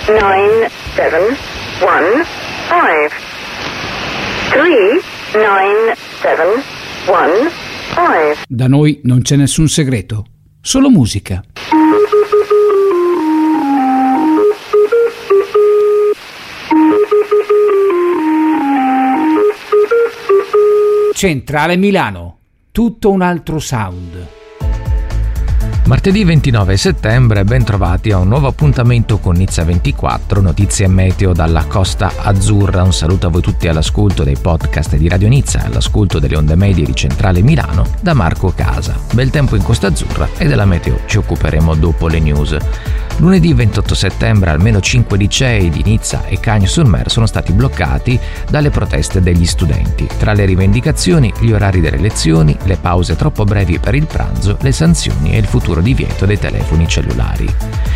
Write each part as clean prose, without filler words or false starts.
39715. 39715. Da noi non c'è nessun segreto, solo musica. Centrale Milano, tutto un altro sound. Martedì 29 settembre, ben trovati a un nuovo appuntamento con Nizza 24, notizie meteo dalla Costa Azzurra. Un saluto a voi tutti all'ascolto dei podcast di Radio Nizza e all'ascolto delle onde medie di Centrale Milano da Marco Casa. Bel tempo in Costa Azzurra e della meteo ci occuperemo dopo le news. Lunedì 28 settembre almeno 5 licei di Nizza e Cagnes-sur-Mer sono stati bloccati dalle proteste degli studenti. Tra le rivendicazioni, gli orari delle lezioni, le pause troppo brevi per il pranzo, le sanzioni e il futuro divieto dei telefoni cellulari.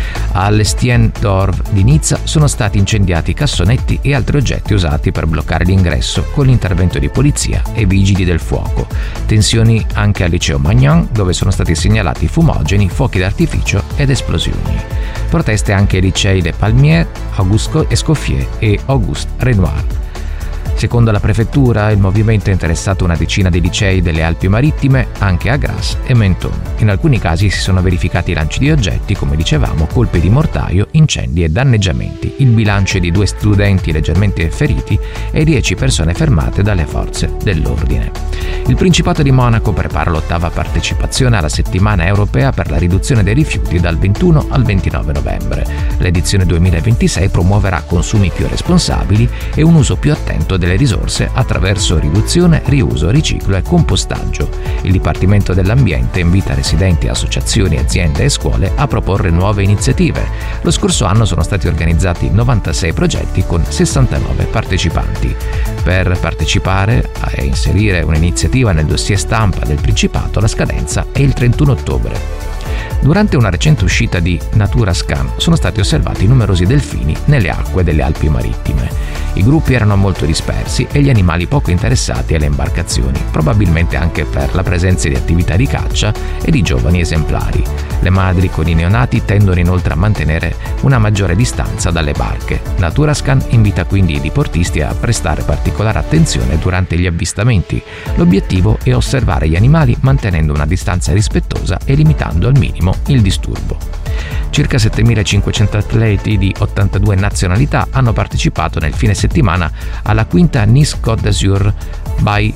All'Estienne-d'Orve di Nizza sono stati incendiati cassonetti e altri oggetti usati per bloccare l'ingresso con l'intervento di polizia e vigili del fuoco. Tensioni anche al liceo Magnan, dove sono stati segnalati fumogeni, fuochi d'artificio ed esplosioni. Proteste anche ai licei Le Palmiers, Auguste Escoffier e Auguste Renoir. Secondo la prefettura, il movimento ha interessato una decina di licei delle Alpi Marittime, anche a Grasse e Menton. In alcuni casi si sono verificati lanci di oggetti, come dicevamo, colpi di mortaio, incendi e danneggiamenti. Il bilancio è di 2 studenti leggermente feriti e 10 persone fermate dalle forze dell'ordine. Il Principato di Monaco prepara l'8ª partecipazione alla settimana europea per la riduzione dei rifiuti dal 21 al 29 novembre. L'edizione 2026 promuoverà consumi più responsabili e un uso più attento delle risorse attraverso riduzione, riuso, riciclo e compostaggio. Il Dipartimento dell'Ambiente invita residenti, associazioni, aziende e scuole a proporre nuove iniziative. Lo scorso anno sono stati organizzati 96 progetti con 69 partecipanti. Per partecipare e inserire un'iniziativa nel dossier stampa del Principato, la scadenza è il 31 ottobre. Durante una recente uscita di Naturascan sono stati osservati numerosi delfini nelle acque delle Alpi Marittime. I gruppi erano molto dispersi e gli animali poco interessati alle imbarcazioni, probabilmente anche per la presenza di attività di caccia e di giovani esemplari. Le madri con i neonati tendono inoltre a mantenere una maggiore distanza dalle barche. Naturascan invita quindi i diportisti a prestare particolare attenzione durante gli avvistamenti. L'obiettivo è osservare gli animali mantenendo una distanza rispettosa e limitando al minimo il disturbo. Circa 7.500 atleti di 82 nazionalità hanno partecipato nel fine settimana alla quinta Nice Côte d'Azur by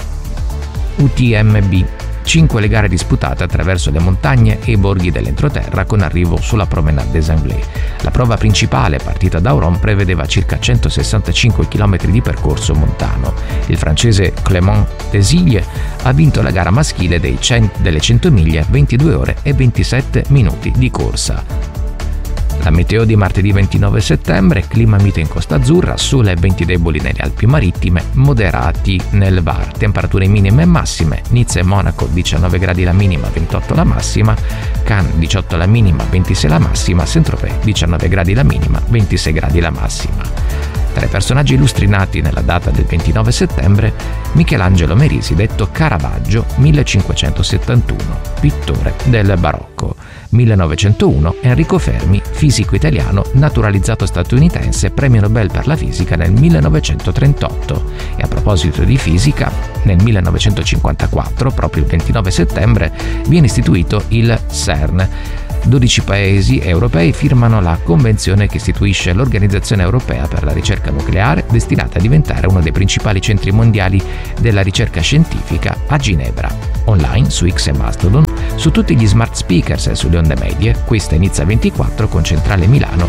UTMB. 5 le gare disputate attraverso le montagne e i borghi dell'entroterra con arrivo sulla Promenade des Anglais. La prova principale, partita da Auron, prevedeva circa 165 km di percorso montano. Il francese Clément Desilles ha vinto la gara maschile delle 100 miglia, 22 ore e 27 minuti di corsa. La meteo di martedì 29 settembre, clima mite in Costa Azzurra, sole e venti deboli nelle Alpi Marittime, moderati nel Var, temperature minime e massime, Nizza e Monaco 19 gradi la minima, 28 la massima, Cannes 18 la minima, 26 la massima, Saint-Tropez 19 gradi la minima, 26 gradi la massima. Tra i personaggi illustri nati nella data del 29 settembre, Michelangelo Merisi, detto Caravaggio, 1571, pittore del barocco. 1901 Enrico Fermi, fisico italiano naturalizzato statunitense, premio Nobel per la fisica nel 1938. E a proposito di fisica, nel 1954, proprio il 29 settembre, viene istituito il CERN. 12 paesi europei firmano la convenzione che istituisce l'Organizzazione Europea per la Ricerca Nucleare, destinata a diventare uno dei principali centri mondiali della ricerca scientifica a Ginevra. Online, su X e Mastodon, su tutti gli smart speakers e sulle onde medie, questa è Nizza 24 con Centrale Milano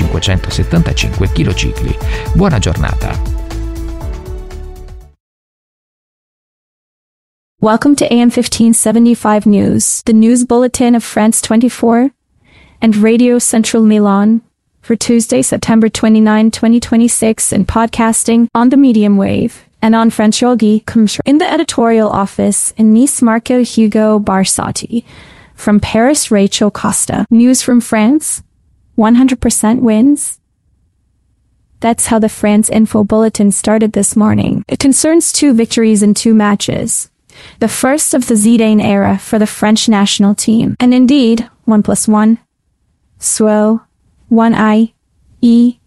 1575 kcicli. Buona giornata! Welcome to AM 1575 News, the news bulletin of France 24 and Radio Central Milan for Tuesday, September 29, 2026, and podcasting on the medium wave and on Francioghi. In the editorial office in Nice, Marco Hugo Barsati. From Paris, Rachel Costa. News from France? 100% wins? That's how the France Info Bulletin started this morning. It concerns 2 victories in 2 matches. The first of the Zidane era for the French national team. And indeed, 1 + 1. So, 1 I, E,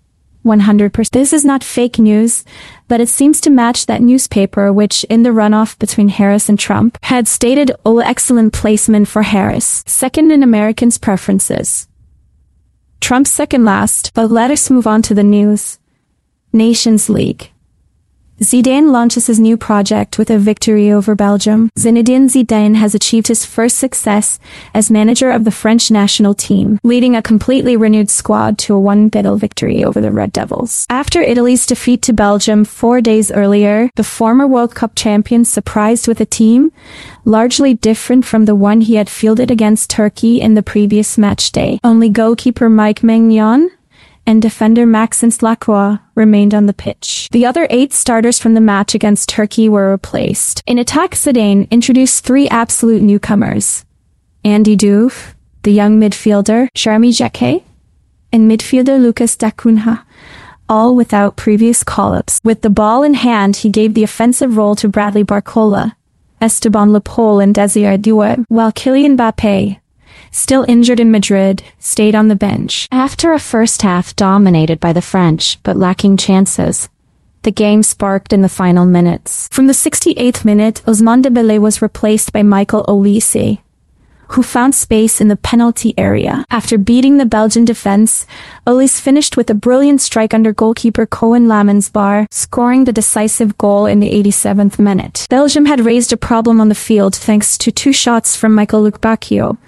100%. This is not fake news, but it seems to match that newspaper which, in the runoff between Harris and Trump, had stated, "Oh, excellent placement for Harris, second in Americans' preferences. Trump's second last." But let us move on to the news. Nations League. Zidane launches his new project with a victory over Belgium. Zinedine Zidane has achieved his first success as manager of the French national team, leading a completely renewed squad to a 1-0 victory over the Red Devils. After Italy's defeat to Belgium 4 days earlier, the former World Cup champion surprised with a team largely different from the one he had fielded against Turkey in the previous match day. Only goalkeeper Mike Maignan and defender Maxence Lacroix remained on the pitch. The other 8 starters from the match against Turkey were replaced. In attack, Zidane introduced 3 absolute newcomers: Andy Diouf, the young midfielder, Jeremy Jacquet, and midfielder Lucas Dacunha, all without previous call-ups. With the ball in hand, he gave the offensive role to Bradley Barcola, Esteban Lepole and Desire Doué, while Kylian Mbappé, still injured in Madrid, stayed on the bench. After a first half dominated by the French, but lacking chances, the game sparked in the final minutes. From the 68th minute, Ousmane Dembélé was replaced by Michael Olise, who found space in the penalty area. After beating the Belgian defense, Olise finished with a brilliant strike under goalkeeper Koen Lamensbar, scoring the decisive goal in the 87th minute. Belgium had raised a problem on the field thanks to 2 shots from Michael Lukebakio,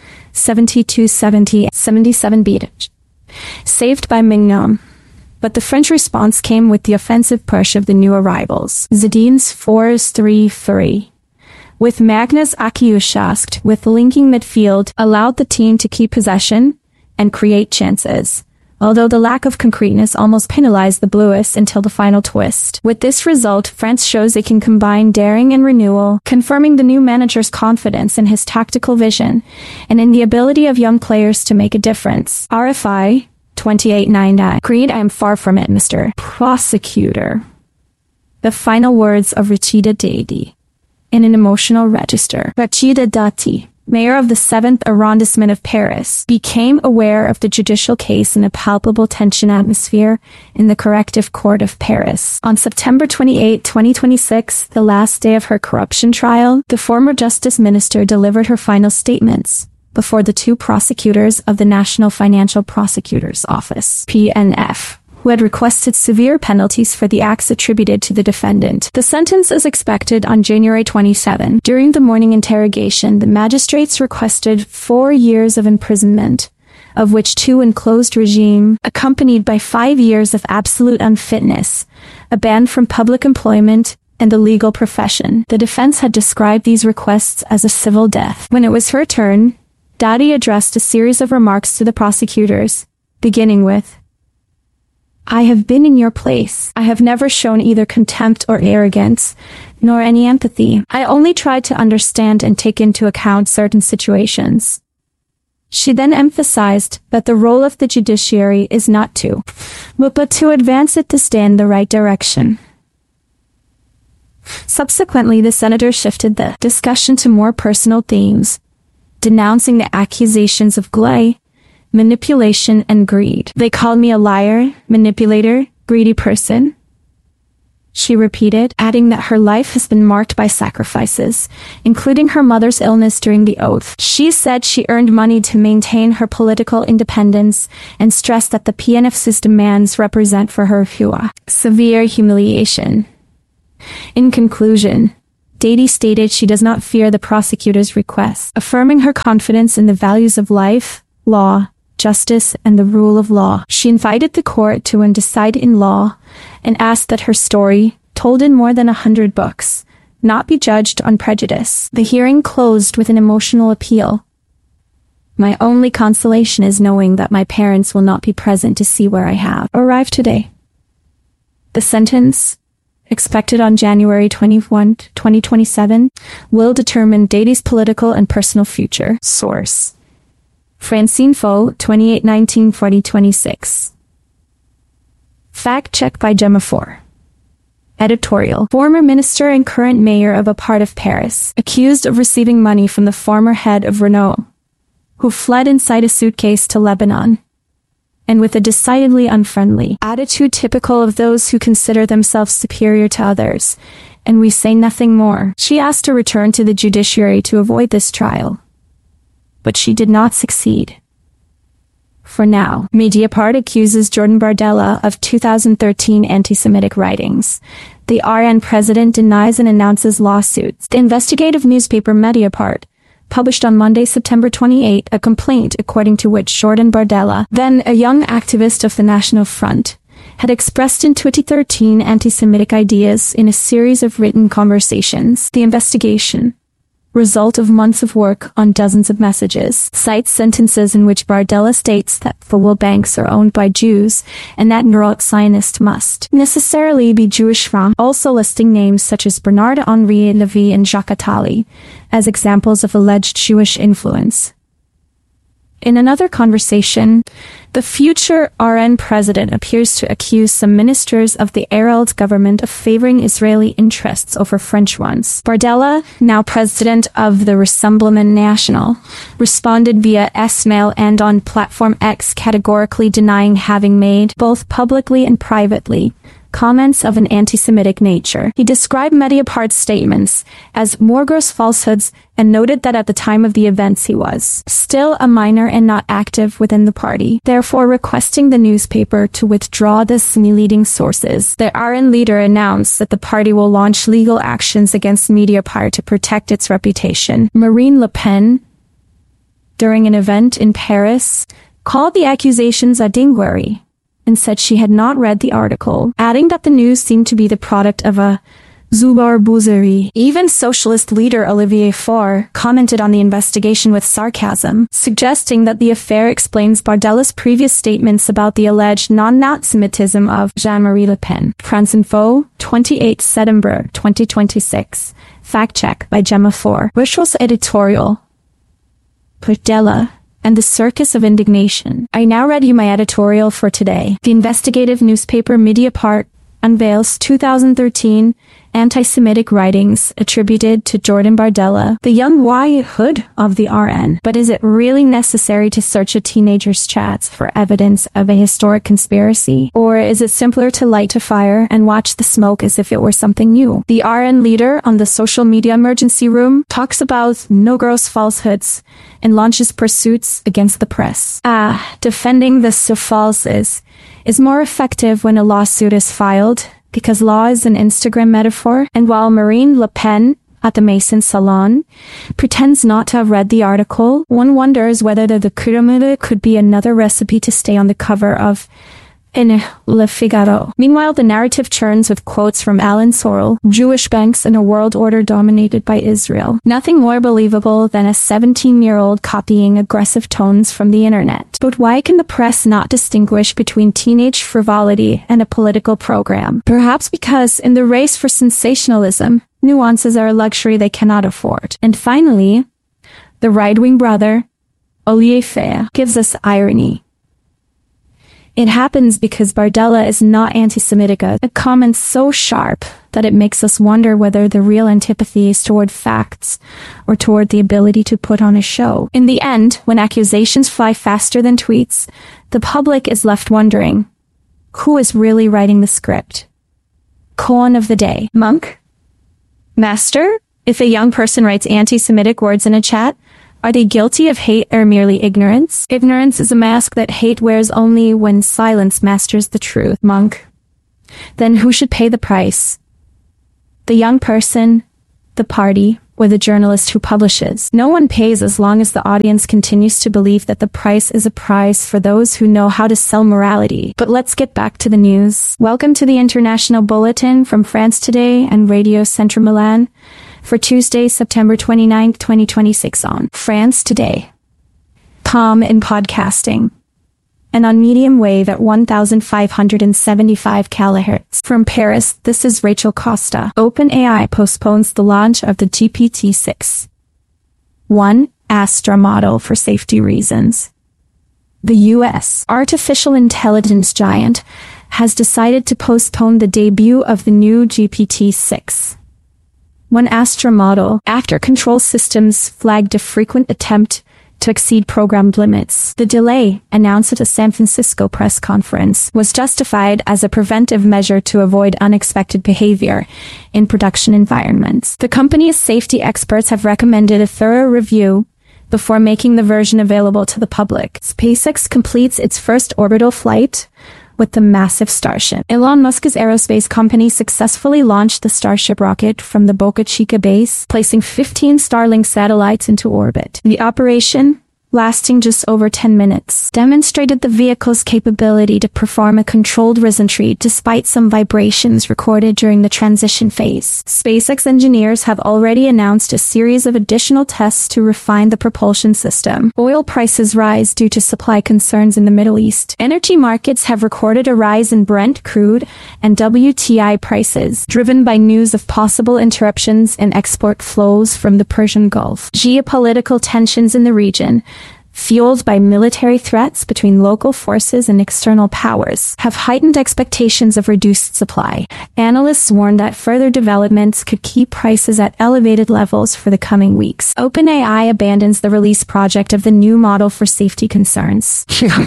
72-70, 77 beat, saved by Maignan. But the French response came with the offensive push of the new arrivals. Zidane's 4-3-3. With Magnus Akiushaskt with linking midfield allowed the team to keep possession and create chances, although the lack of concreteness almost penalized the Blues until the final twist. With this result, France shows it can combine daring and renewal, confirming the new manager's confidence in his tactical vision and in the ability of young players to make a difference. RFI 2899. Agreed, I am far from it, Mr. Prosecutor. The final words of Rachida Dati. In an emotional register, Rachida Dati, mayor of the 7th arrondissement of Paris, became aware of the judicial case in a palpable tension atmosphere in the Corrective Court of Paris. On September 28, 2026, the last day of her corruption trial, the former justice minister delivered her final statements before the 2 prosecutors of the National Financial Prosecutor's Office, PNF, who had requested severe penalties for the acts attributed to the defendant. The sentence is expected on January 27. During the morning interrogation, the magistrates requested 4 years of imprisonment, of which 2 in closed regime, accompanied by 5 years of absolute unfitness, a ban from public employment, and the legal profession. The defense had described these requests as a civil death. When it was her turn, Dati addressed a series of remarks to the prosecutors, beginning with, "I have been in your place. I have never shown either contempt or arrogance, nor any empathy. I only tried to understand and take into account certain situations." She then emphasized that the role of the judiciary is not to, but to advance it to stay in the right direction. Subsequently, the senator shifted the discussion to more personal themes, denouncing the accusations of glee, manipulation, and greed. "They called me a liar, manipulator, greedy person," she repeated, adding that her life has been marked by sacrifices, including her mother's illness during the oath. She said she earned money to maintain her political independence and stressed that the PNF's demands represent for her severe humiliation. In conclusion, Dati stated she does not fear the prosecutor's request, affirming her confidence in the values of life, law, justice, and the rule of law. She invited the court to decide in law and asked that her story, told in more than 100 books, not be judged on prejudice. The hearing closed with an emotional appeal. "My only consolation is knowing that my parents will not be present to see where I have arrived today." The sentence, expected on January 21, 2027, will determine Dati's political and personal future. Source: Franceinfo, 28/19/2026. Fact check by Gemma 4. Editorial: Former minister and current mayor of a part of Paris, accused of receiving money from the former head of Renault, who fled inside a suitcase to Lebanon, and with a decidedly unfriendly attitude typical of those who consider themselves superior to others. And we say nothing more. She asked to return to the judiciary to avoid this trial, but she did not succeed. For now, Mediapart accuses Jordan Bardella of 2013 anti-Semitic writings. The RN president denies and announces lawsuits. The investigative newspaper Mediapart published on Monday, September 28, a complaint according to which Jordan Bardella, then a young activist of the National Front, had expressed in 2013 anti-Semitic ideas in a series of written conversations. The investigation, result of months of work on dozens of messages, cites sentences in which Bardella states that football banks are owned by Jews and that Neurotic Zionist must necessarily be Jewish from, also listing names such as Bernard-Henri Lévy and Jacques Attali as examples of alleged Jewish influence. In another conversation, the future RN president appears to accuse some ministers of the Arald government of favoring Israeli interests over French ones. Bardella, now president of the Rassemblement National, responded via S-mail and on platform X, categorically denying having made, both publicly and privately, comments of an anti-Semitic nature. He described Mediapart's statements as more gross falsehoods and noted that at the time of the events he was still a minor and not active within the party, therefore requesting the newspaper to withdraw the misleading sources. The RN leader announced that the party will launch legal actions against Mediapart to protect its reputation. Marine Le Pen, during an event in Paris, called the accusations a dinguerie and said she had not read the article, adding that the news seemed to be the product of a Zubar-bouzerie. Even socialist leader Olivier Faure commented on the investigation with sarcasm, suggesting that the affair explains Bardella's previous statements about the alleged non-Nazi-Semitism of Jean-Marie Le Pen. France Info, 28 September 2026. Fact check by Gemma Faure. Bushell's editorial. Bardella and the Circus of Indignation. I now read you my editorial for today. The investigative newspaper Mediapart unveils 2013 anti-Semitic writings attributed to Jordan Bardella, the young white hood of the RN. But is it really necessary to search a teenager's chats for evidence of a historic conspiracy? Or is it simpler to light a fire and watch the smoke as if it were something new? The RN leader on the social media emergency room talks about no gross falsehoods and launches pursuits against the press. Defending the so false is more effective when a lawsuit is filed, because law is an Instagram metaphor. And while Marine Le Pen at the Mason Salon pretends not to have read the article, one wonders whether the Kuramide could be another recipe to stay on the cover of Le Figaro. Meanwhile, the narrative churns with quotes from Alan Sorrell, Jewish banks in a world order dominated by Israel. Nothing more believable than a 17-year-old copying aggressive tones from the internet. But why can the press not distinguish between teenage frivolity and a political program? Perhaps because in the race for sensationalism, nuances are a luxury they cannot afford. And finally, the right-wing brother, Olivier Faure, gives us irony. It happens because Bardella is not anti-Semitic, a comment so sharp that it makes us wonder whether the real antipathy is toward facts or toward the ability to put on a show. In the end, when accusations fly faster than tweets, the public is left wondering, who is really writing the script? Koan of the day. Monk? Master? If a young person writes anti-Semitic words in a chat, are they guilty of hate or merely ignorance? Ignorance is a mask that hate wears only when silence masters the truth. Monk. Then who should pay the price? The young person, the party, or the journalist who publishes? No one pays as long as the audience continues to believe that the price is a prize for those who know how to sell morality. But let's get back to the news. Welcome to the International Bulletin from France Today and Radio Centre Milan for Tuesday, September 29, 2026 on France Today. Palm in podcasting. And on medium wave at 1,575 kHz. From Paris, this is Rachel Costa. OpenAI postpones the launch of the GPT-6. 1. Astra model for safety reasons. The U.S. artificial intelligence giant has decided to postpone the debut of the new GPT-6. One Astra model, after control systems flagged a frequent attempt to exceed programmed limits. The delay, announced at a San Francisco press conference, was justified as a preventive measure to avoid unexpected behavior in production environments. The company's safety experts have recommended a thorough review before making the version available to the public. SpaceX completes its first orbital flight with the massive Starship. Elon Musk's aerospace company successfully launched the Starship rocket from the Boca Chica base, placing 15 Starlink satellites into orbit. The operation, lasting just over 10 minutes, demonstrated the vehicle's capability to perform a controlled reentry despite some vibrations recorded during the transition phase. SpaceX engineers have already announced a series of additional tests to refine the propulsion system. Oil prices rise due to supply concerns in the Middle East. Energy markets have recorded a rise in Brent crude and WTI prices, driven by news of possible interruptions in export flows from the Persian Gulf. Geopolitical tensions in the region, fueled by military threats between local forces and external powers, have heightened expectations of reduced supply. Analysts warn that further developments could keep prices at elevated levels for the coming weeks. OpenAI abandons the release project of the new model for safety concerns.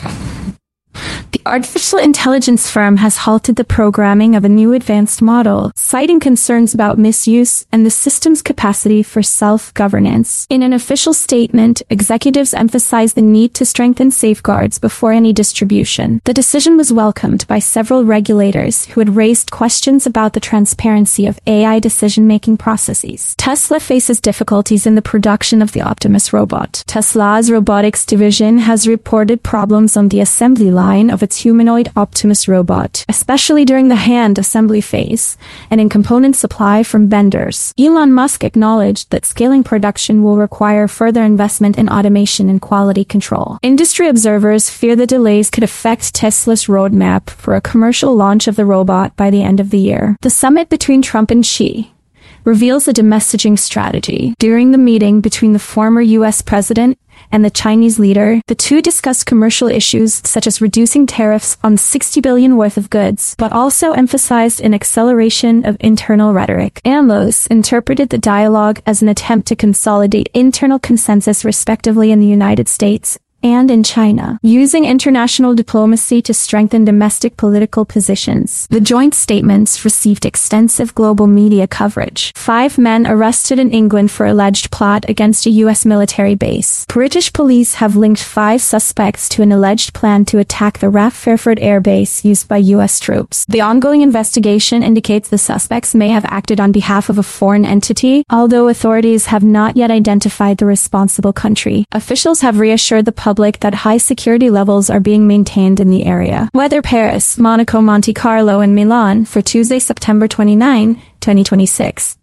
The artificial intelligence firm has halted the programming of a new advanced model, citing concerns about misuse and the system's capacity for self-governance. In an official statement, executives emphasized the need to strengthen safeguards before any distribution. The decision was welcomed by several regulators who had raised questions about the transparency of AI decision-making processes. Tesla faces difficulties in the production of the Optimus robot. Tesla's robotics division has reported problems on the assembly line of its humanoid Optimus robot, especially during the hand assembly phase and in component supply from vendors. Elon Musk acknowledged that scaling production will require further investment in automation and quality control. Industry observers fear the delays could affect Tesla's roadmap for a commercial launch of the robot by the end of the year. The summit between Trump and Xi reveals a messaging strategy. During the meeting between the former U.S. president and the Chinese leader, the two discussed commercial issues such as reducing tariffs on $60 billion worth of goods, but also emphasized an acceleration of internal rhetoric. Analysts interpreted the dialogue as an attempt to consolidate internal consensus respectively in the United States and in China, using international diplomacy to strengthen domestic political positions. The joint statements received extensive global media coverage. 5 men arrested in England for alleged plot against a U.S. military base. British police have linked 5 suspects to an alleged plan to attack the RAF Fairford Air Base used by U.S. troops. The ongoing investigation indicates the suspects may have acted on behalf of a foreign entity, although authorities have not yet identified the responsible country. Officials have reassured the public that high security levels are being maintained in the area. Weather: Paris, Monaco, Monte Carlo, and Milan for Tuesday, September 29, 2026.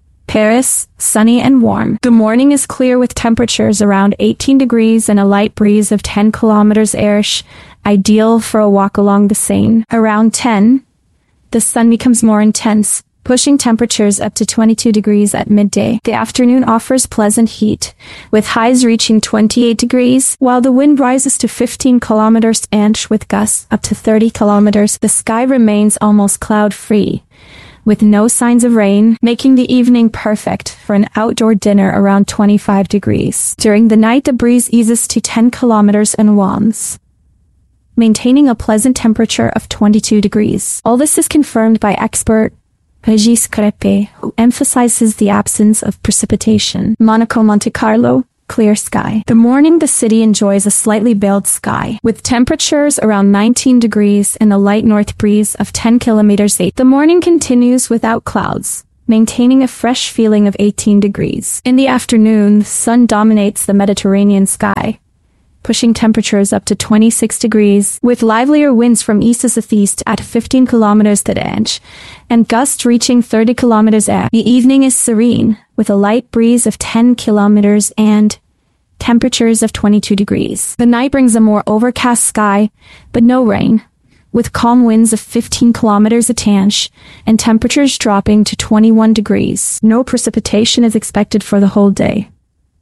Paris, sunny and warm. The morning is clear with temperatures around 18 degrees and a light breeze of 10 kilometers aish, ideal for a walk along the Seine. Around 10, the sun becomes more intense, pushing temperatures up to 22 degrees at midday. The afternoon offers pleasant heat, with highs reaching 28 degrees, while the wind rises to 15 kilometers inch with gusts up to 30 kilometers. The sky remains almost cloud-free, with no signs of rain, making the evening perfect for an outdoor dinner around 25 degrees. During the night, the breeze eases to 10 kilometers and warms, maintaining a pleasant temperature of 22 degrees. All this is confirmed by expert Régis Crépé, who emphasizes the absence of precipitation. Monaco, Monte Carlo, clear sky. The morning the city enjoys a slightly veiled sky, with temperatures around 19 degrees and a light north breeze of 10 kilometers 8. The morning continues without clouds, maintaining a fresh feeling of 18 degrees. In the afternoon, the sun dominates the Mediterranean sky, pushing temperatures up to 26 degrees, with livelier winds from east to southeast at 15 kilometers per inch, and gusts reaching 30 kilometers per hour. The evening is serene, with a light breeze of 10 kilometers and temperatures of 22 degrees. The night brings a more overcast sky, but no rain, with calm winds of 15 kilometers per inch, and temperatures dropping to 21 degrees. No precipitation is expected for the whole day.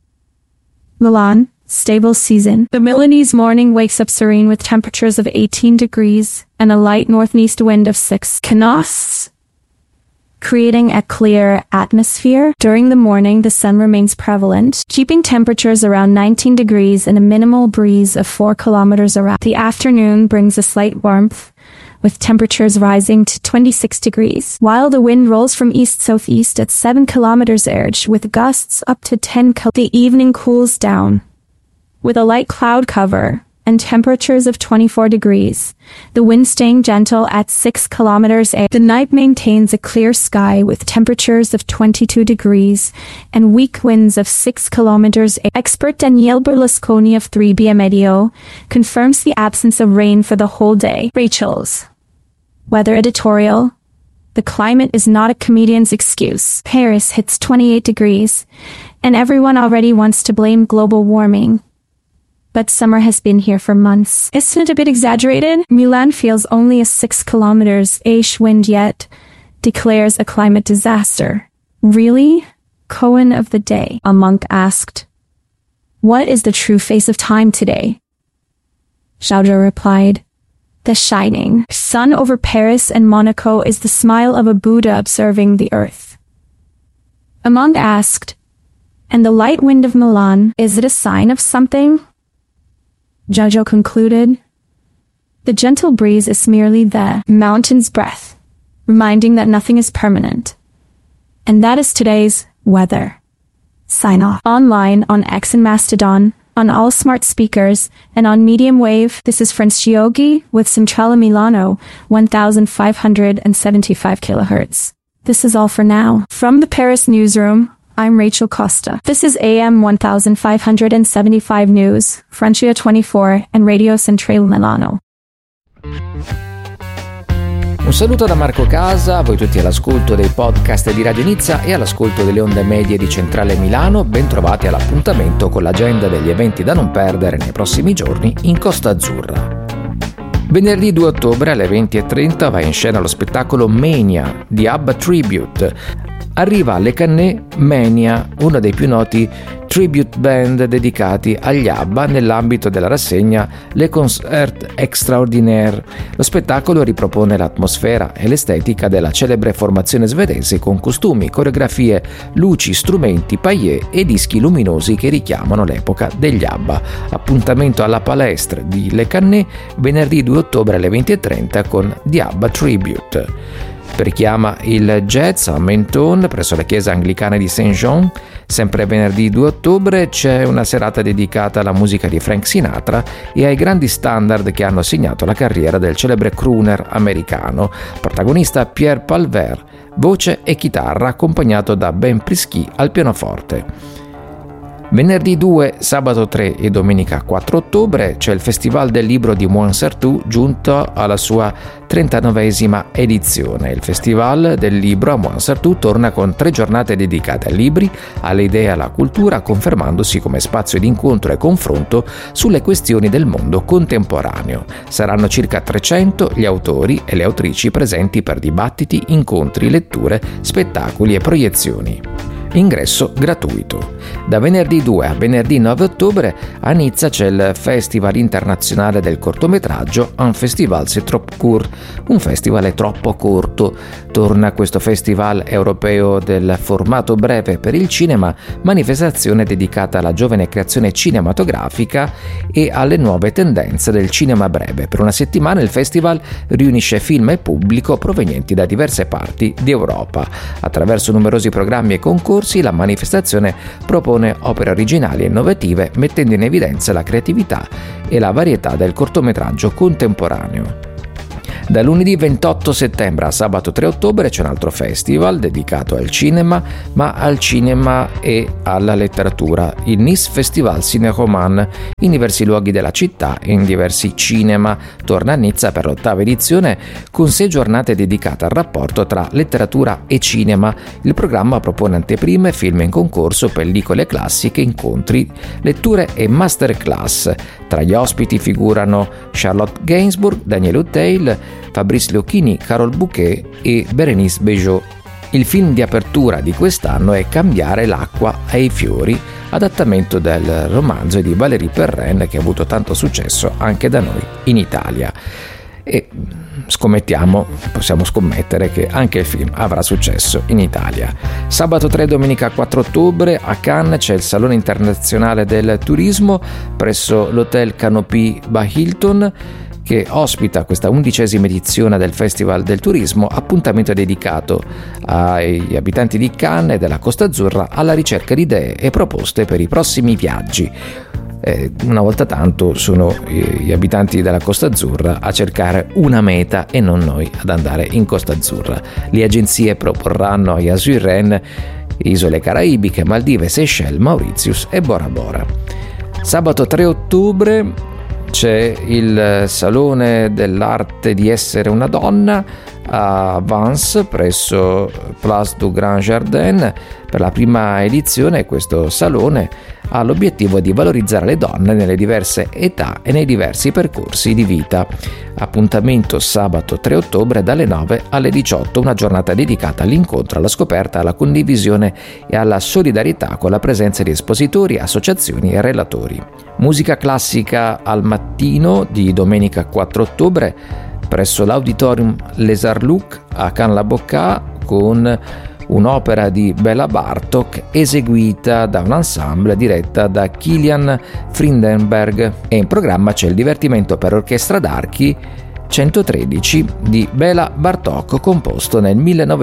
Milan, stable season. The Milanese morning wakes up serene with temperatures of 18 degrees and a light northeast wind of 6 knots. creating a clear atmosphere. During the morning, the sun remains prevalent, keeping temperatures around 19 degrees and a minimal breeze of 4 kilometers around. The afternoon brings a slight warmth, with temperatures rising to 26 degrees, while the wind rolls from east-southeast at 7 kilometers edge, with gusts up to 10 km. The evening cools down, with a light cloud cover and temperatures of 24 degrees, the wind staying gentle at 6 kilometers edge. The night maintains a clear sky with temperatures of 22 degrees and weak winds of 6 kilometers edge. Expert Daniele Berlusconi of 3B Medio confirms the absence of rain for the whole day. Rachel's weather editorial: the climate is not a comedian's excuse. Paris hits 28 degrees, and everyone already wants to blame global warming. But summer has been here for months. Isn't it a bit exaggerated? Milan feels only a 6 kilometers each wind yet declares a climate disaster. Really? Kohen of the day, a monk asked. What is the true face of time today? Xiaozhou replied. The shining sun over Paris and Monaco is the smile of a Buddha observing the earth. A monk asked, and the light wind of Milan, is it a sign of something? Xiaozhou concluded, the gentle breeze is merely the mountain's breath, reminding that nothing is permanent. And that is today's weather. Sign off. Online, on X and Mastodon, on all smart speakers, and on medium wave, this is Franciogi with Centrale Milano, 1575 kHz. This is all for now. From the Paris newsroom, I'm Rachel Costa. This is AM 1575 News, Francia 24, and Radio Centrale Milano. Un saluto da Marco Casa, a voi tutti all'ascolto dei podcast di Radio Nizza e all'ascolto delle onde medie di Centrale Milano. Ben trovati all'appuntamento con l'agenda degli eventi da non perdere nei prossimi giorni in Costa Azzurra. Venerdì 2 ottobre alle 20:30 va in scena lo spettacolo Mania di ABBA Tribute. Arriva alle Cannes Mania, uno dei più noti tribute band dedicati agli ABBA nell'ambito della rassegna Les Concerts Extraordinaires. Lo spettacolo ripropone l'atmosfera e l'estetica della celebre formazione svedese con costumi, coreografie, luci, strumenti, paillé e dischi luminosi che richiamano l'epoca degli ABBA. Appuntamento alla Palestre di Les Cannes venerdì 2 ottobre alle 20:30 con The ABBA Tribute. Per chi ama il jazz a Menton, presso la chiesa anglicana di St. John, sempre venerdì 2 ottobre c'è una serata dedicata alla musica di Frank Sinatra e ai grandi standard che hanno segnato la carriera del celebre crooner americano. Protagonista Pierre Palver, voce e chitarra, accompagnato da Ben Prisky al pianoforte. Venerdì 2, sabato 3 e domenica 4 ottobre c'è il Festival del Libro di Montsartou giunto alla sua 39esima edizione. Il Festival del Libro a Montsartou torna con 3 giornate dedicate ai libri, alle idee e alla cultura, confermandosi come spazio di incontro e confronto sulle questioni del mondo contemporaneo. Saranno circa 300 gli autori e le autrici presenti per dibattiti, incontri, letture, spettacoli e proiezioni. Ingresso gratuito. Da venerdì 2 a venerdì 9 ottobre a Nizza c'è il Festival internazionale del cortometraggio Un Festival c'est trop court. Un festival è troppo corto. Torna questo festival europeo del formato breve per il cinema, manifestazione dedicata alla giovane creazione cinematografica e alle nuove tendenze del cinema breve. Per una settimana il festival riunisce film e pubblico provenienti da diverse parti d'Europa. Attraverso numerosi programmi e concorsi la manifestazione propone opere originali e innovative, mettendo in evidenza la creatività e la varietà del cortometraggio contemporaneo. Da lunedì 28 settembre a sabato 3 ottobre c'è un altro festival dedicato al cinema, ma al cinema e alla letteratura, il Nice Festival Ciné-Roman, in diversi luoghi della città e in diversi cinema. Torna a Nizza per l'8ª edizione con 6 giornate dedicate al rapporto tra letteratura e cinema. Il programma propone anteprime, film in concorso, pellicole classiche, incontri, letture e masterclass. Tra gli ospiti figurano Charlotte Gainsbourg, Daniel Huteil, Fabrice Lucchini, Carole Bouquet e Bérénice Bejo. Il film di apertura di quest'anno è Cambiare l'acqua ai fiori, adattamento del romanzo di Valérie Perrin che ha avuto tanto successo anche da noi in Italia. e possiamo scommettere che anche il film avrà successo in Italia. Sabato 3 e domenica 4 ottobre a Cannes c'è il Salone Internazionale del Turismo presso l'Hotel Canopy by Hilton, che ospita questa 11ª edizione del Festival del Turismo, appuntamento dedicato agli abitanti di Cannes e della Costa Azzurra alla ricerca di idee e proposte per i prossimi viaggi. Una volta tanto sono gli abitanti della Costa Azzurra a cercare una meta e non noi ad andare in Costa Azzurra. Le agenzie proporranno agli Azzurren isole caraibiche, Maldive, Seychelles, Mauritius e Bora Bora. Sabato 3 ottobre c'è il Salone dell'Arte di Essere una Donna a Vence presso Place du Grand Jardin. Per la prima edizione questo salone ha l'obiettivo di valorizzare le donne nelle diverse età e nei diversi percorsi di vita. Appuntamento sabato 3 ottobre dalle 9 alle 18, una giornata dedicata all'incontro, alla scoperta, alla condivisione e alla solidarietà con la presenza di espositori, associazioni e relatori. Musica classica al mattino di domenica 4 ottobre presso l'Auditorium Les Arluc a Cannes-la-Boccaz con un'opera di Bela Bartok eseguita da un ensemble diretta da Kilian Frindenberg, e in programma c'è il divertimento per orchestra d'archi 113 di Bela Bartok, composto nel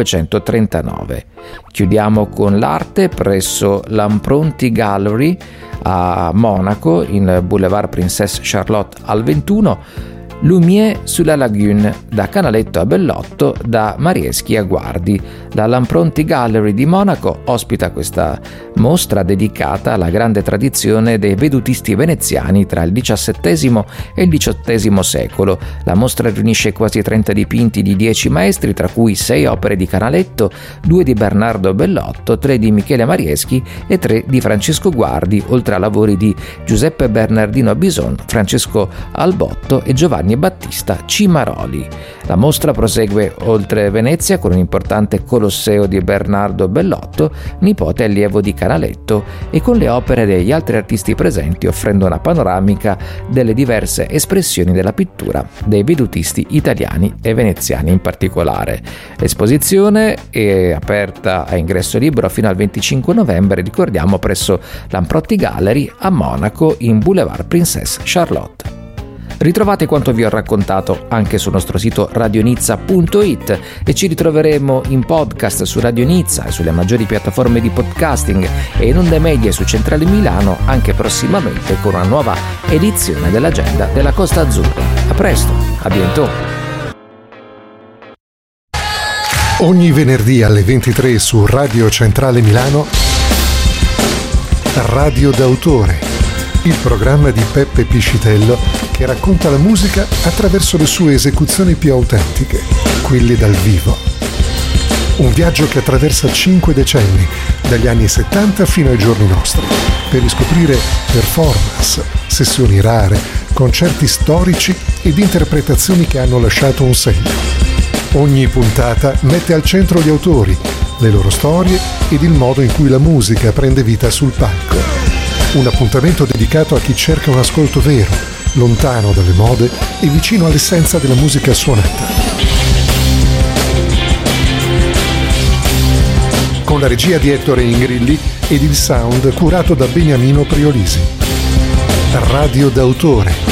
1939. Chiudiamo con l'arte presso l'Ampronti Gallery a Monaco, in Boulevard Princesse Charlotte al 21, Lumière sulla Lagune, da Canaletto a Bellotto, da Marieschi a Guardi. La Lamproni Gallery di Monaco ospita questa mostra dedicata alla grande tradizione dei vedutisti veneziani tra il XVII e il XVIII secolo. La mostra riunisce quasi 30 dipinti di 10 maestri, tra cui 6 opere di Canaletto, 2 di Bernardo Bellotto, 3 di Michele Marieschi e 3 di Francesco Guardi, oltre a lavori di Giuseppe Bernardino Bison, Francesco Albotto e Giovanni Battista Cimaroli. La mostra prosegue oltre Venezia con un importante Colosseo di Bernardo Bellotto, nipote e allievo di Canaletto, e con le opere degli altri artisti presenti, offrendo una panoramica delle diverse espressioni della pittura dei vedutisti italiani e veneziani in particolare. L'esposizione è aperta a ingresso libero fino al 25 novembre, ricordiamo, presso l'Ampronti Gallery a Monaco in Boulevard Princesse Charlotte. Ritrovate quanto vi ho raccontato anche sul nostro sito radionizza.it e ci ritroveremo in podcast su Radio Nizza e sulle maggiori piattaforme di podcasting e in onde medie su Centrale Milano anche prossimamente con una nuova edizione dell'Agenda della Costa Azzurra. A presto, a bientôt! Ogni venerdì alle 23 su Radio Centrale Milano, Radio d'autore, il programma di Peppe Piscitello che racconta la musica attraverso le sue esecuzioni più autentiche, quelle dal vivo. Un viaggio che attraversa 5 decenni, dagli anni 70 fino ai giorni nostri, per riscoprire performance, sessioni rare, concerti storici ed interpretazioni che hanno lasciato un segno. Ogni puntata mette al centro gli autori, le loro storie ed il modo in cui la musica prende vita sul palco. Un appuntamento dedicato a chi cerca un ascolto vero, lontano dalle mode e vicino all'essenza della musica suonata. Con la regia di Ettore Ingrilli ed il sound curato da Beniamino Priolisi. Radio d'autore.